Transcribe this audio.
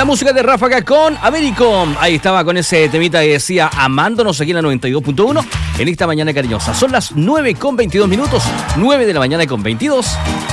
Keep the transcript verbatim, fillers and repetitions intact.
La música de Ráfaga con Américo. Ahí estaba con ese temita que decía amándonos aquí en la noventa y dos punto uno en esta mañana cariñosa. Son las nueve con veintidós minutos, nueve de la mañana con veintidós.